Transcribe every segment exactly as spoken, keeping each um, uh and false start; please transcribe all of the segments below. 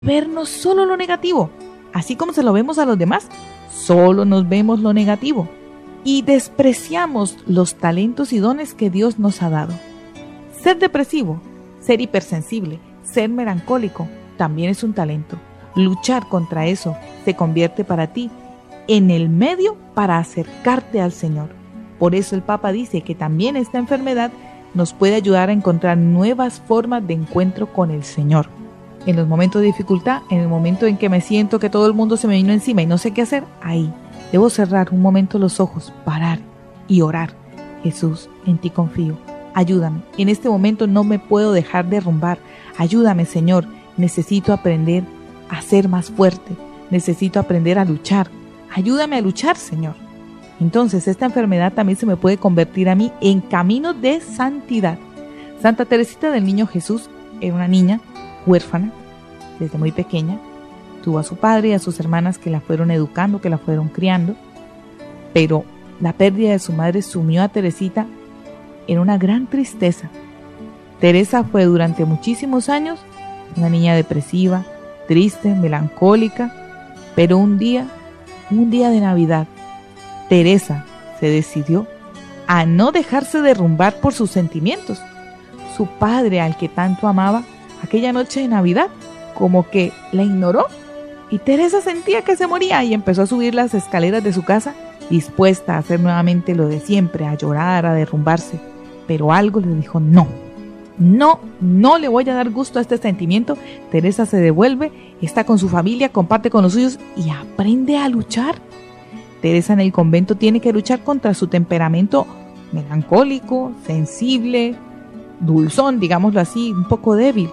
vernos solo lo negativo. Así como se lo vemos a los demás, solo nos vemos lo negativo y despreciamos los talentos y dones que Dios nos ha dado. Ser depresivo, ser hipersensible, ser melancólico, también es un talento. Luchar contra eso se convierte para ti en el medio para acercarte al Señor. Por eso el Papa dice que también esta enfermedad nos puede ayudar a encontrar nuevas formas de encuentro con el Señor. En los momentos de dificultad, en el momento en que me siento que todo el mundo se me vino encima y no sé qué hacer, ahí debo cerrar un momento los ojos, parar y orar. Jesús, en ti confío. Ayúdame. En este momento no me puedo dejar derrumbar. Ayúdame, Señor. Necesito aprender a ser más fuerte. Necesito aprender a luchar. Ayúdame a luchar, Señor. Entonces, esta enfermedad también se me puede convertir a mí en camino de santidad. Santa Teresita del Niño Jesús era una niña huérfana desde muy pequeña. Tuvo a su padre y a sus hermanas que la fueron educando, que la fueron criando. Pero la pérdida de su madre sumió a Teresita en una gran tristeza. Teresa fue durante muchísimos años una niña depresiva, triste, melancólica, pero un día, un día de Navidad, Teresa se decidió a no dejarse derrumbar por sus sentimientos. Su padre, al que tanto amaba, aquella noche de Navidad, como que la ignoró y Teresa sentía que se moría y empezó a subir las escaleras de su casa, dispuesta a hacer nuevamente lo de siempre, a llorar, a derrumbarse. Pero algo le dijo no. No, no le voy a dar gusto a este sentimiento. Teresa se devuelve, está con su familia, comparte con los suyos y aprende a luchar. Teresa en el convento tiene que luchar contra su temperamento melancólico, sensible, dulzón, digámoslo así, un poco débil.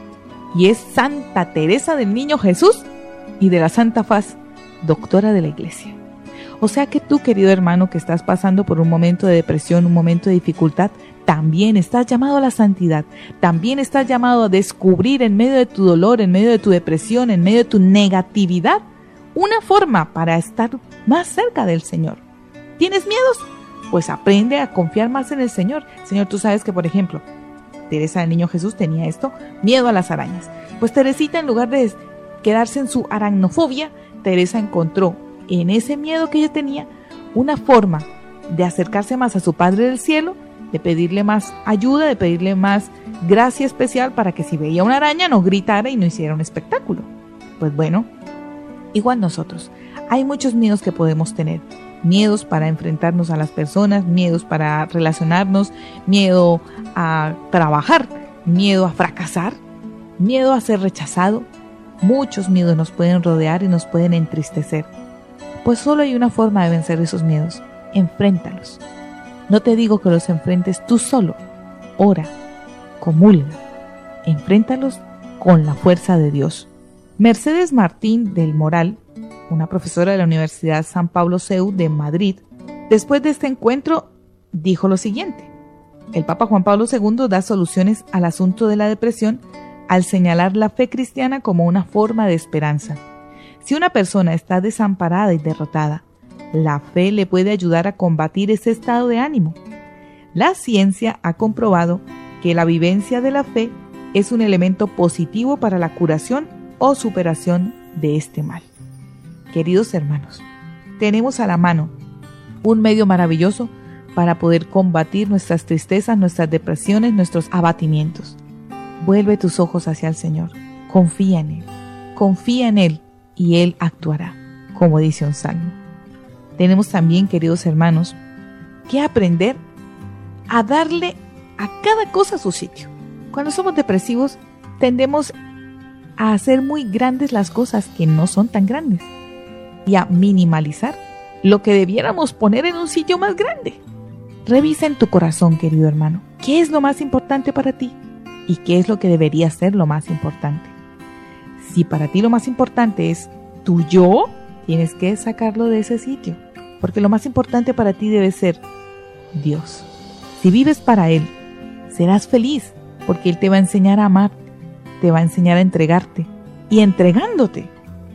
Y es Santa Teresa del Niño Jesús y de la Santa Faz, doctora de la Iglesia. O sea que tú, querido hermano, que estás pasando por un momento de depresión, un momento de dificultad, también estás llamado a la santidad, también estás llamado a descubrir en medio de tu dolor, en medio de tu depresión, en medio de tu negatividad, una forma para estar más cerca del Señor. ¿Tienes miedos? Pues aprende a confiar más en el Señor. Señor, tú sabes que, por ejemplo, Teresa del Niño Jesús tenía esto, miedo a las arañas. Pues Teresita, en lugar de quedarse en su aracnofobia, Teresa encontró en ese miedo que ella tenía una forma de acercarse más a su Padre del Cielo, de pedirle más ayuda, de pedirle más gracia especial para que si veía una araña no gritara y no hiciera un espectáculo. Pues bueno, igual nosotros, hay muchos miedos que podemos tener. Miedos para enfrentarnos a las personas, miedos para relacionarnos, miedo a trabajar, miedo a fracasar, miedo a ser rechazado. Muchos miedos nos pueden rodear y nos pueden entristecer. Pues solo hay una forma de vencer esos miedos: enfréntalos. No te digo que los enfrentes tú solo. Ora, comulga, enfréntalos con la fuerza de Dios. Mercedes Martín del Moral, una profesora de la Universidad San Pablo C E U de Madrid, después de este encuentro dijo lo siguiente: el Papa Juan Pablo segundo da soluciones al asunto de la depresión al señalar la fe cristiana como una forma de esperanza. Si una persona está desamparada y derrotada, la fe le puede ayudar a combatir ese estado de ánimo. La ciencia ha comprobado que la vivencia de la fe es un elemento positivo para la curación o superación de este mal. Queridos hermanos, tenemos a la mano un medio maravilloso para poder combatir nuestras tristezas, nuestras depresiones, nuestros abatimientos. Vuelve tus ojos hacia el Señor, confía en Él, confía en Él y Él actuará, como dice un salmo. Tenemos también, queridos hermanos, que aprender a darle a cada cosa su sitio. Cuando somos depresivos, tendemos a hacer muy grandes las cosas que no son tan grandes y a minimalizar lo que debiéramos poner en un sitio más grande. Revisa en tu corazón, querido hermano, ¿qué es lo más importante para ti? ¿Y qué es lo que debería ser lo más importante? Si para ti lo más importante es tu yo, tienes que sacarlo de ese sitio, porque lo más importante para ti debe ser Dios. Si vives para Él, serás feliz, porque Él te va a enseñar a amar, te va a enseñar a entregarte, y entregándote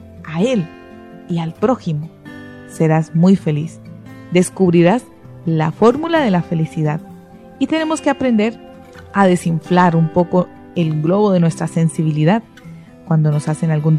a Él y al prójimo, serás muy feliz. Descubrirás la fórmula de la felicidad, y tenemos que aprender a desinflar un poco el globo de nuestra sensibilidad cuando nos hacen algún